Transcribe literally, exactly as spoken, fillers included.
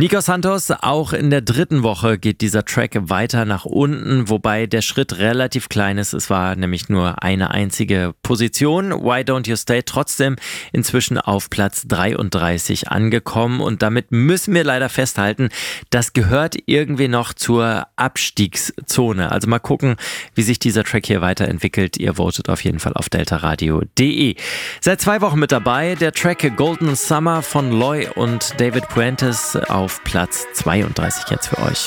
Nico Santos, auch in der dritten Woche geht dieser Track weiter nach unten, wobei der Schritt relativ klein ist. Es war nämlich nur eine einzige Position. Why Don't You Stay trotzdem inzwischen auf Platz dreiunddreißig angekommen und damit müssen wir leider festhalten, das gehört irgendwie noch zur Abstiegszone. Also mal gucken, wie sich dieser Track hier weiterentwickelt. Ihr votet auf jeden Fall auf deltaradio punkt de. Seit zwei Wochen mit dabei der Track Golden Summer von Loy und David Puentes auf Platz zweiunddreißig jetzt für euch.